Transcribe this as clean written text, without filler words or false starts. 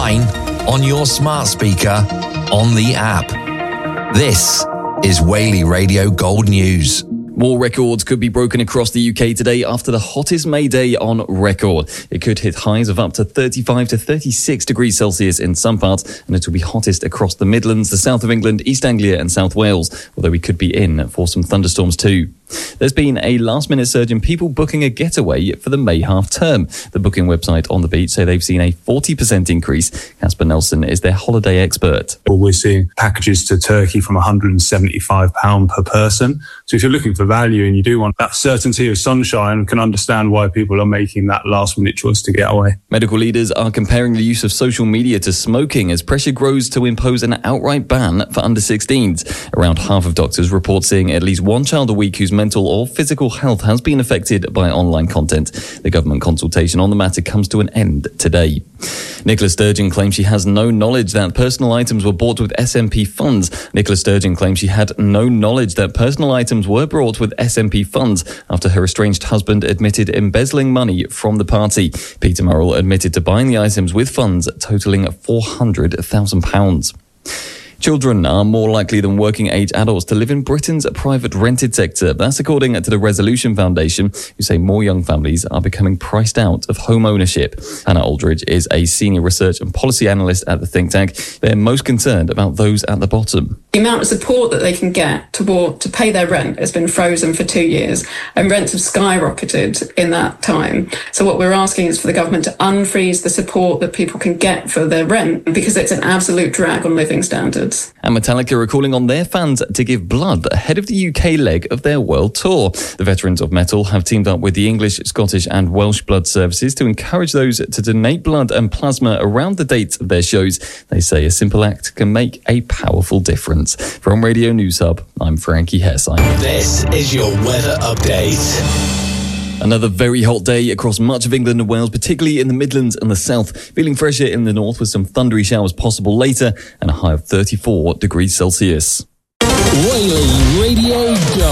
online, on your smart speaker, on the app. This is Whaley Radio Gold News. More records could be broken across the UK today after the hottest May day on record. It could hit highs of up to 35 to 36 degrees Celsius in some parts, and it will be hottest across the Midlands, the south of England, East Anglia and South Wales, although we could be in for some thunderstorms too. There's been a last-minute surge in people booking a getaway for the May half-term. The booking website On the Beach say they've seen a 40% increase. Casper Nelson is their holiday expert. We're seeing packages to Turkey from £175 per person. So if you're looking for value and you do want that certainty of sunshine, can understand why people are making that last-minute choice to get away. Medical leaders are comparing the use of social media to smoking as pressure grows to impose an outright ban for under-16s. Around half of doctors report seeing at least one child a week whose mental or physical health has been affected by online content. The government consultation on the matter comes to an end today. Nicola Sturgeon claims she has no knowledge that personal items were bought with SNP funds. Nicola Sturgeon claims she had no knowledge that personal items were bought with SNP funds after her estranged husband admitted embezzling money from the party. Peter Murrell admitted to buying the items with funds totalling £400,000. Children are more likely than working-age adults to live in Britain's private rented sector. That's according to the Resolution Foundation, who say more young families are becoming priced out of home ownership. Hannah Aldridge is a senior research and policy analyst at the think tank. They're most concerned about those at the bottom. The amount of support that they can get to pay their rent has been frozen for 2 years, and rents have skyrocketed in that time. So what we're asking is for the government to unfreeze the support that people can get for their rent, because it's an absolute drag on living standards. And Metallica are calling on their fans to give blood ahead of the UK leg of their world tour. The veterans of metal have teamed up with the English, Scottish and Welsh blood services to encourage those to donate blood and plasma around the dates of their shows. They say a simple act can make a powerful difference. From Radio News Hub, I'm Frankie Hessine. This is your weather update. Another very hot day across much of England and Wales, particularly in the Midlands and the south. Feeling fresher in the north with some thundery showers possible later and a high of 34 degrees Celsius. Whaley Radio Go.